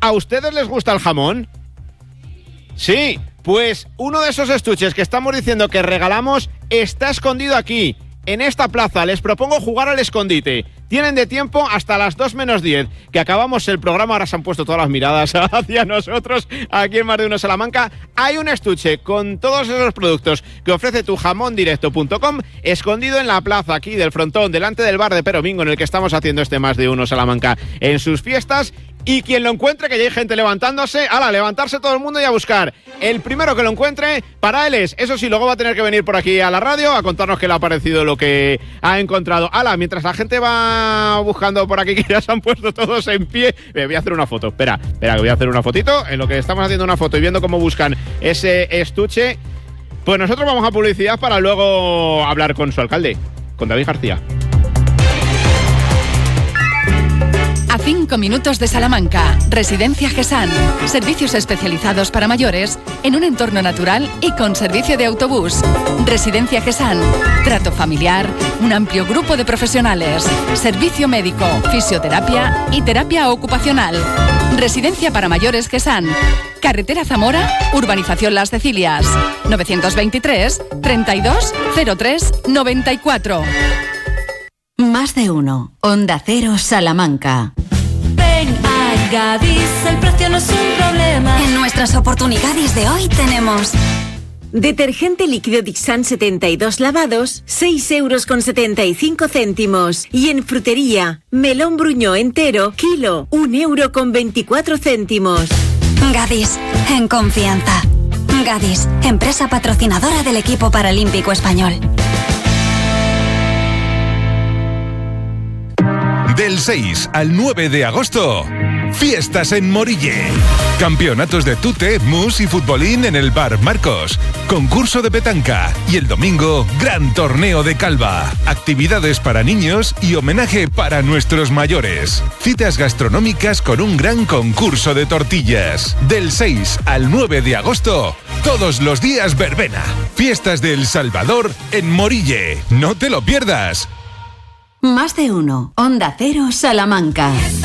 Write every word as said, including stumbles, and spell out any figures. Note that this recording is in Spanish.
¿A ustedes les gusta el jamón? Sí, pues uno de esos estuches que estamos diciendo que regalamos está escondido aquí, en esta plaza. Les propongo jugar al escondite. Tienen de tiempo hasta las dos menos diez, que acabamos el programa. Ahora se han puesto todas las miradas hacia nosotros aquí en Más de Uno Salamanca. Hay un estuche con todos esos productos que ofrece tu jamón directo punto com, escondido en la plaza aquí del frontón, delante del bar de Peromingo, en el que estamos haciendo este Más de Uno Salamanca en sus fiestas. Y quien lo encuentre, que ya hay gente levantándose, ala, levantarse todo el mundo y a buscar. El primero que lo encuentre, para él es. Eso sí, luego va a tener que venir por aquí a la radio a contarnos qué le ha parecido lo que ha encontrado. Ala, mientras la gente va buscando por aquí, que ya se han puesto todos en pie. Me voy a hacer una foto, espera, espera, que voy a hacer una fotito. En lo que estamos haciendo una foto y viendo cómo buscan ese estuche, pues nosotros vamos a publicidad para luego hablar con su alcalde, con David García. A cinco minutos de Salamanca, Residencia Gesán. Servicios especializados para mayores en un entorno natural y con servicio de autobús. Residencia Gesán. Trato familiar, un amplio grupo de profesionales. Servicio médico, fisioterapia y terapia ocupacional. Residencia para mayores Gesán. Carretera Zamora, Urbanización Las Cecilias. novecientos veintitrés, treinta y dos, cero tres, noventa y cuatro. Más de uno. Onda Cero Salamanca. Ven a Gadis, el precio no es un problema. En nuestras oportunidades de hoy tenemos detergente líquido Dixan setenta y dos lavados, seis euros con setenta y cinco céntimos. Y en frutería, melón bruñó entero, kilo, un euro con veinticuatro céntimos. Gadis, en confianza. Gadis, empresa patrocinadora del equipo paralímpico español. Del seis al nueve de agosto, fiestas en Morille. Campeonatos de tute, mus y futbolín en el Bar Marcos. Concurso de petanca. Y el domingo, gran torneo de calva. Actividades para niños y homenaje para nuestros mayores. Citas gastronómicas con un gran concurso de tortillas. Del seis al nueve de agosto, todos los días verbena. Fiestas de El Salvador en Morille. No te lo pierdas. Más de uno. Onda Cero Salamanca.